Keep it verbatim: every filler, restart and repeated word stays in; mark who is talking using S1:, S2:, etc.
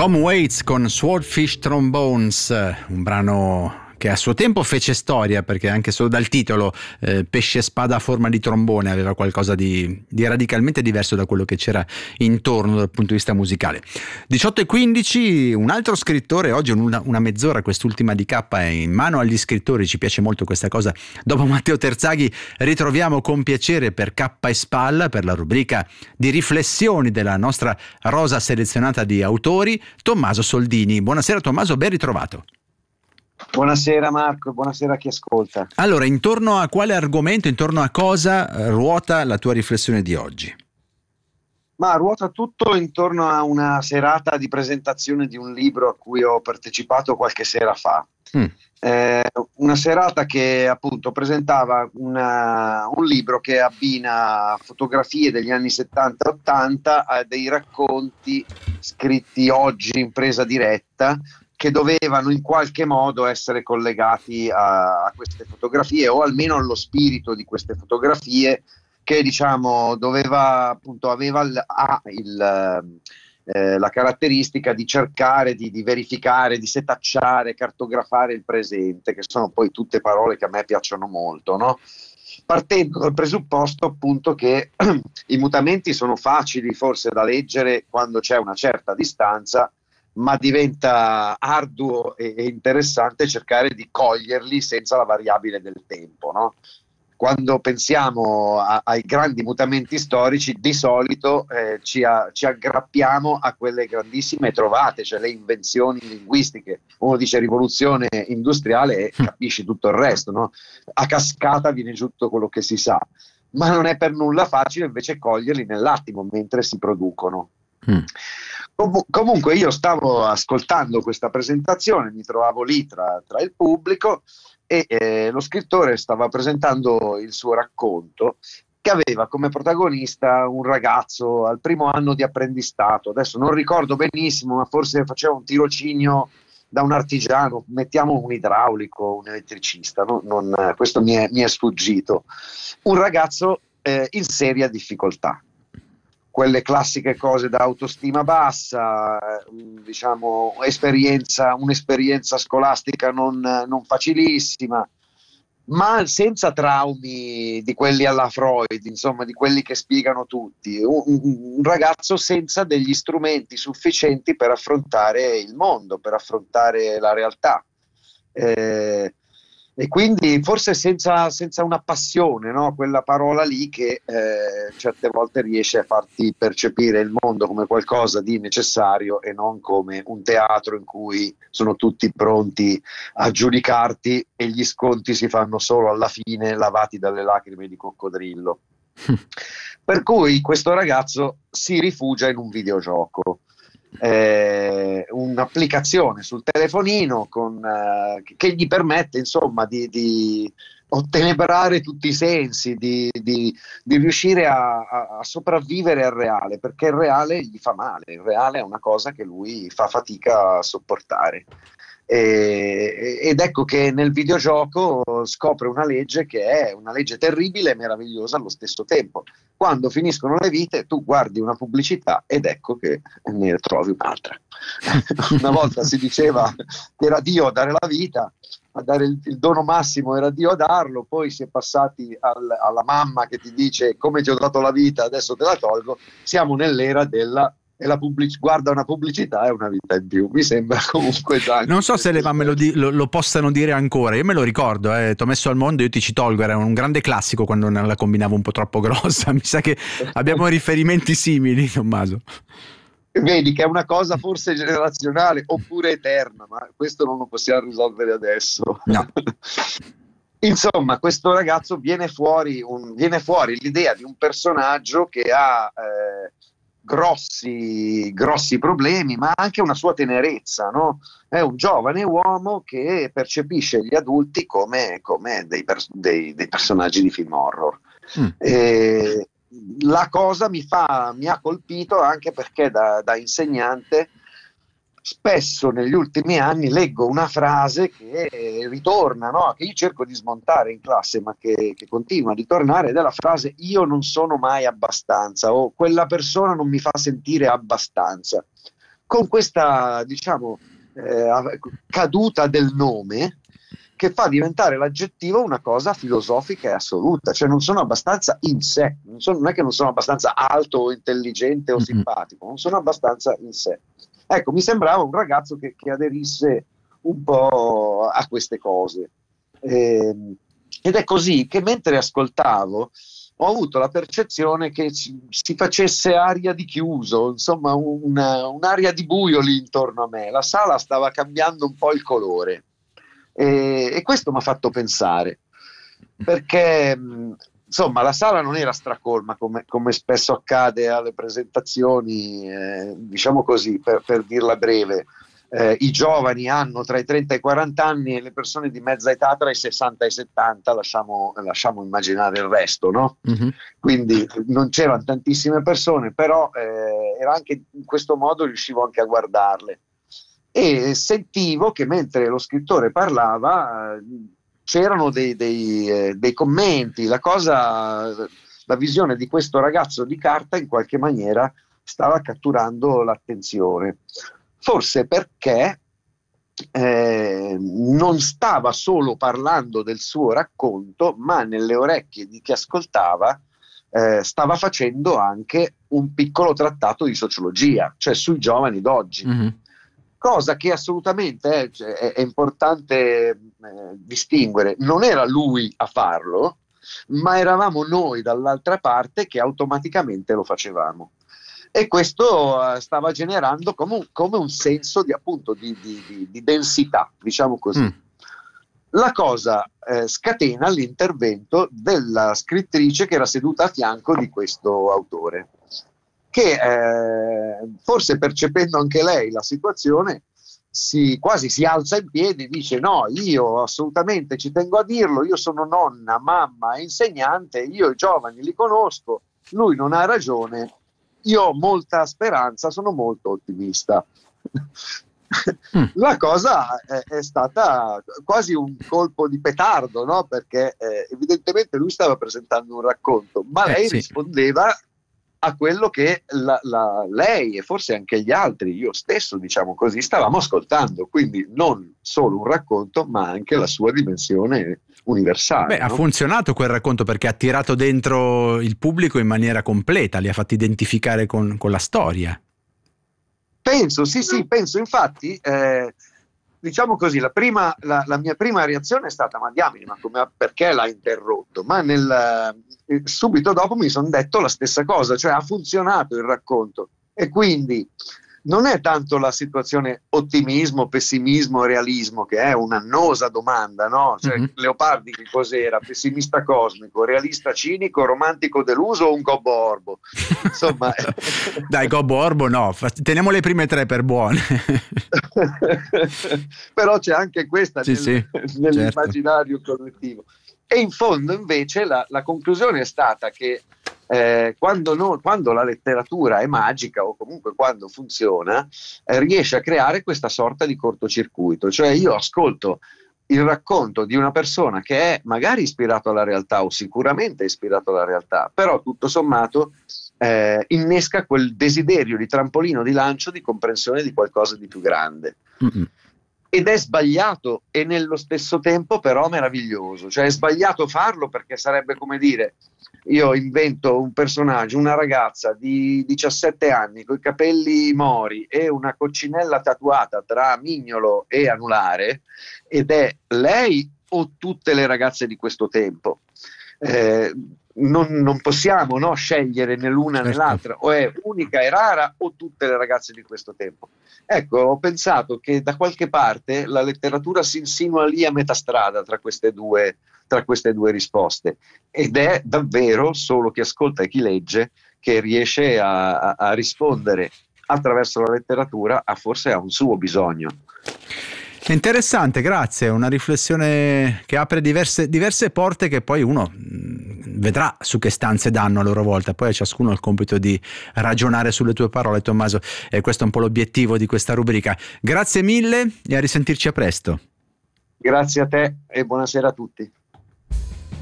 S1: Tom Waits con Swordfish Trombones, un brano che a suo tempo fece storia, perché anche solo dal titolo eh, pesce spada a forma di trombone aveva qualcosa di, di radicalmente diverso da quello che c'era intorno dal punto di vista musicale. diciotto e quindici, un altro scrittore, oggi una, una mezz'ora quest'ultima di K è in mano agli scrittori, ci piace molto questa cosa. Dopo Matteo Terzaghi ritroviamo con piacere per K e Spalla, per la rubrica di riflessioni della nostra rosa selezionata di autori, Tommaso Soldini. Buonasera Tommaso, ben ritrovato.
S2: Buonasera Marco e buonasera a chi ascolta.
S1: Allora, intorno a quale argomento, intorno a cosa ruota la tua riflessione di oggi?
S2: Ma ruota tutto intorno a una serata di presentazione di un libro a cui ho partecipato qualche sera fa. Mm. Eh, una serata che appunto presentava una, un libro che abbina fotografie degli anni settanta ottanta a dei racconti scritti oggi in presa diretta, che dovevano in qualche modo essere collegati a, a queste fotografie, o almeno allo spirito di queste fotografie, che diciamo doveva appunto aveva il, ha il, eh, la caratteristica di cercare di, di verificare, di setacciare, cartografare il presente, che sono poi tutte parole che a me piacciono molto, no? Partendo dal presupposto appunto che i mutamenti sono facili forse da leggere quando c'è una certa distanza, ma diventa arduo e, e interessante cercare di coglierli senza la variabile del tempo, no? Quando pensiamo a, ai grandi mutamenti storici, di solito eh, ci, a, ci aggrappiamo a quelle grandissime trovate, cioè le invenzioni linguistiche. Uno dice rivoluzione industriale e capisci tutto il resto, no? A cascata viene giù tutto quello che si sa, ma non è per nulla facile invece coglierli nell'attimo mentre si producono. Mm. Com- comunque io stavo ascoltando questa presentazione, mi trovavo lì tra, tra il pubblico e eh, lo scrittore stava presentando il suo racconto, che aveva come protagonista un ragazzo al primo anno di apprendistato. Adesso non ricordo benissimo, ma forse faceva un tirocinio da un artigiano, mettiamo un idraulico, un elettricista, no? non, questo mi è, mi è sfuggito. Un ragazzo eh, in seria difficoltà. Quelle classiche cose da autostima bassa, diciamo esperienza, un'esperienza scolastica non, non facilissima, ma senza traumi di quelli alla Freud, insomma di quelli che spiegano tutti. Un, un ragazzo senza degli strumenti sufficienti per affrontare il mondo, per affrontare la realtà. Eh, E quindi forse senza, senza una passione, no? Quella parola lì che eh, certe volte riesce a farti percepire il mondo come qualcosa di necessario e non come un teatro in cui sono tutti pronti a giudicarti e gli sconti si fanno solo alla fine, lavati dalle lacrime di coccodrillo. Per cui questo ragazzo si rifugia in un videogioco. Eh, un'applicazione sul telefonino con, eh, che gli permette insomma di, di ottenebrare tutti i sensi, di, di, di riuscire a, a, a sopravvivere al reale, perché il reale gli fa male, il reale è una cosa che lui fa fatica a sopportare. E, ed ecco che nel videogioco scopre una legge che è una legge terribile e meravigliosa allo stesso tempo. Quando finiscono le vite tu guardi una pubblicità ed ecco che ne trovi un'altra. Una volta si diceva che era Dio a dare la vita, a dare il, il dono massimo era Dio a darlo, poi si è passati al, alla mamma che ti dice come ti ho dato la vita adesso te la tolgo. Siamo nell'era della e la pubblic- guarda una pubblicità e una vita in più. Mi sembra comunque tanto.
S1: Non so se le mamme lo, di- lo, lo possano dire ancora. Io me lo ricordo, eh. T'ho messo al mondo, io ti ci tolgo. Era un grande classico quando non la combinavo un po' troppo grossa. Mi sa che abbiamo riferimenti simili, Tommaso.
S2: Vedi che è una cosa forse generazionale oppure eterna, ma questo non lo possiamo risolvere adesso.
S1: No.
S2: Insomma, questo ragazzo viene fuori, un, viene fuori l'idea di un personaggio che ha eh, grossi, grossi problemi, ma anche una sua tenerezza, no? È un giovane uomo che percepisce gli adulti come, come dei, pers- dei, dei personaggi di film horror. Mm. E la cosa mi fa, mi ha colpito anche perché da, da insegnante spesso negli ultimi anni leggo una frase che ritorna, no? Che io cerco di smontare in classe, ma che, che continua a ritornare, ed è la frase io non sono mai abbastanza, o quella persona non mi fa sentire abbastanza, con questa, diciamo, eh, caduta del nome, che fa diventare l'aggettivo una cosa filosofica e assoluta, cioè non sono abbastanza in sé, non, sono, non è che non sono abbastanza alto o intelligente o simpatico, non sono abbastanza in sé. Ecco, mi sembrava un ragazzo che, che aderisse un po' a queste cose. Eh, ed è così che mentre ascoltavo ho avuto la percezione che si, si facesse aria di chiuso, insomma una, un'aria di buio lì intorno a me. La sala stava cambiando un po' il colore. E, e questo mi ha fatto pensare, perché insomma la sala non era stracolma come, come spesso accade alle presentazioni, eh, diciamo così, per, per dirla breve. Eh, i giovani hanno tra i trenta e i quaranta anni e le persone di mezza età tra i sessanta e i settanta, lasciamo, lasciamo immaginare il resto, no? Mm-hmm. Quindi non c'erano tantissime persone, però eh, era anche in questo modo riuscivo anche a guardarle. E sentivo che mentre lo scrittore parlava eh, c'erano dei, dei, eh, dei commenti, la cosa, la visione di questo ragazzo di carta in qualche maniera stava catturando l'attenzione, forse perché eh, non stava solo parlando del suo racconto, ma nelle orecchie di chi ascoltava eh, stava facendo anche un piccolo trattato di sociologia, cioè sui giovani d'oggi. Mm-hmm. Cosa che assolutamente è, è, è importante eh, distinguere. Non era lui a farlo, ma eravamo noi dall'altra parte che automaticamente lo facevamo. E questo uh, stava generando come un, come un senso di, appunto, di, di, di, di densità, diciamo così. Mm. La cosa eh, scatena l'intervento della scrittrice che era seduta a fianco di questo autore, che eh, forse percependo anche lei la situazione si, quasi si alza in piedi e dice: no, io assolutamente ci tengo a dirlo, io sono nonna, mamma e insegnante, io i giovani li conosco, lui non ha ragione, io ho molta speranza, sono molto ottimista. Mm. La cosa è, è stata quasi un colpo di petardo, no? Perché eh, evidentemente lui stava presentando un racconto, ma lei eh, sì. rispondeva a quello che la, la, lei e forse anche gli altri, io stesso diciamo così, stavamo ascoltando, quindi non solo un racconto ma anche la sua dimensione universale.
S1: Beh,
S2: no?
S1: Ha funzionato quel racconto perché ha tirato dentro il pubblico in maniera completa, li ha fatti identificare con, con la storia.
S2: Penso, sì sì, penso infatti, eh, diciamo così, la, prima, la, la mia prima reazione è stata: ma diamine, ma come, perché l'ha interrotto? Ma nel, eh, subito dopo mi sono detto la stessa cosa, cioè ha funzionato il racconto, e quindi non è tanto la situazione ottimismo, pessimismo, realismo, che è un'annosa domanda, no? Cioè, mm-hmm. Leopardi che cos'era? Pessimista cosmico, realista cinico, romantico deluso o un gobbo orbo? Insomma,
S1: dai, gobbo orbo no, teniamo le prime tre per buone.
S2: Però c'è anche questa
S1: sì,
S2: nel,
S1: sì,
S2: nell'immaginario
S1: certo.
S2: collettivo. E in fondo invece la, la conclusione è stata che eh, quando, no, quando la letteratura è magica, o comunque quando funziona, eh, riesce a creare questa sorta di cortocircuito. Cioè io ascolto il racconto di una persona che è magari ispirato alla realtà o sicuramente ispirato alla realtà, però tutto sommato eh, innesca quel desiderio di trampolino di lancio di comprensione di qualcosa di più grande. Mm-hmm. Ed è sbagliato e nello stesso tempo però meraviglioso. Cioè è sbagliato farlo perché sarebbe come dire: io invento un personaggio, una ragazza di diciassette anni con i capelli mori e una coccinella tatuata tra mignolo e anulare, ed è lei o tutte le ragazze di questo tempo. Eh, non, non possiamo no, scegliere né l'una certo. né l'altra, o è unica e rara o tutte le ragazze di questo tempo. Ecco, ho pensato che da qualche parte la letteratura si insinua lì a metà strada tra queste due, tra queste due risposte, ed è davvero solo chi ascolta e chi legge che riesce a, a, a rispondere attraverso la letteratura a forse a un suo bisogno.
S1: È interessante, grazie, una riflessione che apre diverse, diverse porte che poi uno vedrà su che stanze danno a loro volta, poi a ciascuno ha il compito di ragionare sulle tue parole, Tommaso, e questo è un po' l'obiettivo di questa rubrica. Grazie mille e a risentirci a presto.
S2: Grazie a te e buonasera a tutti.